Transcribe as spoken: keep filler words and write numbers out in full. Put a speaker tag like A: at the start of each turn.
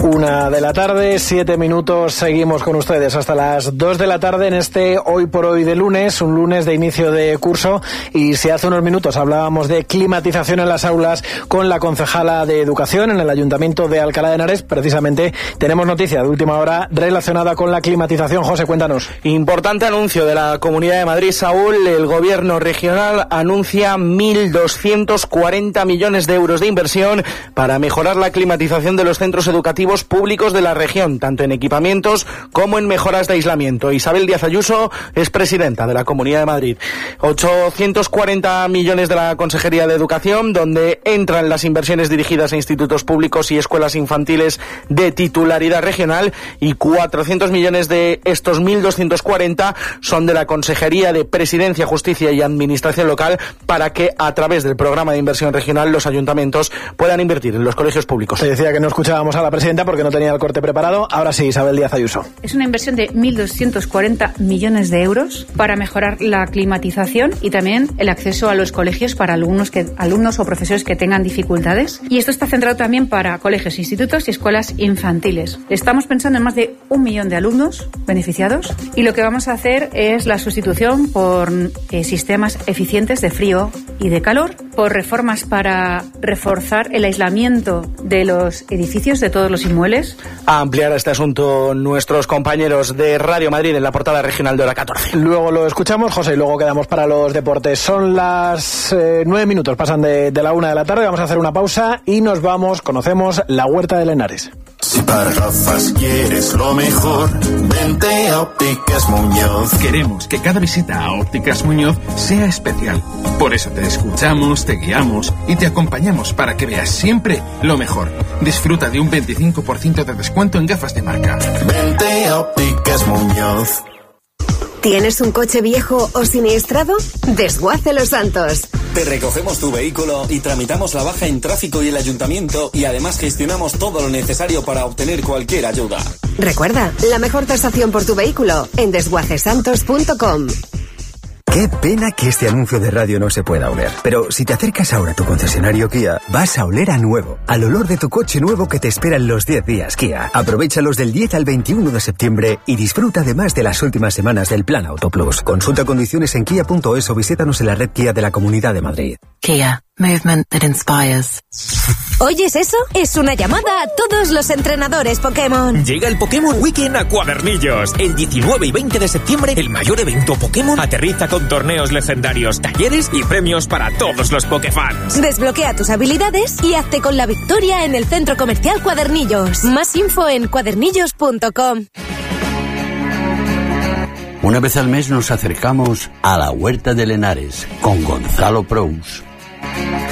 A: Una de la tarde, siete minutos, seguimos con ustedes hasta las dos de la tarde en este Hoy por Hoy de lunes, un lunes de inicio de curso, y si hace unos minutos hablábamos de climatización en las aulas con la concejala de Educación en el Ayuntamiento de Alcalá de Henares, precisamente tenemos noticia de última hora relacionada con la climatización. José, cuéntanos.
B: Importante anuncio de la Comunidad de Madrid, Saúl. El Gobierno regional anuncia mil doscientos cuarenta millones de euros de inversión para mejorar la climatización de los centros educativos públicos de la región, tanto en equipamientos como en mejoras de aislamiento. Isabel Díaz Ayuso es presidenta de la Comunidad de Madrid. ochocientos cuarenta millones de la Consejería de Educación, donde entran las inversiones dirigidas a institutos públicos y escuelas infantiles de titularidad regional, y cuatrocientos millones de estos mil doscientos cuarenta son de la Consejería de Presidencia, Justicia y Administración Local, para que a través del programa de inversión regional los ayuntamientos puedan invertir en los colegios públicos.
A: Se decía que no escuchábamos a la presidenta porque no tenía el corte preparado. Ahora sí, Isabel Díaz Ayuso.
C: Es una inversión de mil doscientos cuarenta millones de euros para mejorar la climatización y también el acceso a los colegios para alumnos, que, alumnos o profesores que tengan dificultades. Y esto está centrado también para colegios, institutos y escuelas infantiles. Estamos pensando en más de un millón de alumnos beneficiados, y lo que vamos a hacer es la sustitución por eh, sistemas eficientes de frío y de calor, por reformas para reforzar el aislamiento de los edificios, de todos los inmuebles.
B: A ampliar este asunto nuestros compañeros de Radio Madrid en la portada regional de Hora catorce.
A: Luego lo escuchamos, José, y luego quedamos para los deportes. Son las eh, nueve minutos, pasan de, de la una de la tarde. Vamos a hacer una pausa y nos vamos, conocemos la Huerta del Henares.
D: Si para gafas quieres lo mejor, vente a Ópticas Muñoz.
E: Queremos que cada visita a Ópticas Muñoz sea especial. Por eso te escuchamos, te guiamos y te acompañamos para que veas siempre lo mejor. Disfruta de un veinticinco por ciento de descuento en gafas de marca.
D: Vente a Ópticas Muñoz.
F: ¿Tienes un coche viejo o siniestrado? Desguace Los Santos.
G: Te recogemos tu vehículo y tramitamos la baja en tráfico y el ayuntamiento, y además gestionamos todo lo necesario para obtener cualquier ayuda.
F: Recuerda, la mejor tasación por tu vehículo en desguace santos punto com.
H: Qué pena que este anuncio de radio no se pueda oler. Pero si te acercas ahora a tu concesionario Kia, vas a oler a nuevo, al olor de tu coche nuevo que te esperan los diez días Kia. Aprovéchalos del diez al veintiuno de septiembre y disfruta además de las últimas semanas del Plan Auto Plus. Consulta condiciones en kia punto es o visítanos en la red Kia de la Comunidad de Madrid.
I: Kia. Movement that inspires.
F: ¿Oyes eso? Es una llamada a todos los entrenadores Pokémon.
J: Llega el Pokémon Weekend a Cuadernillos. El diecinueve y veinte de septiembre, el mayor evento Pokémon aterriza con torneos legendarios, talleres y premios para todos los Pokéfans.
F: Desbloquea tus habilidades y hazte con la victoria en el Centro Comercial Cuadernillos. Más info en cuadernillos punto com.
K: Una vez al mes nos acercamos a la Huerta del Henares con Gonzalo Prous.